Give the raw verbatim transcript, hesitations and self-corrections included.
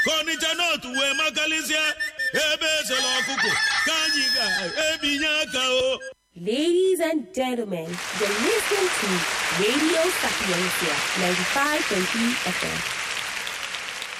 Kọnịcha North wee makalịsịa ebe ezela ọkụkọ ka anyị ga-ebinye aka o. Ladies and gentlemen, you're listening to Radio Sapiencia ninety-five point three F M.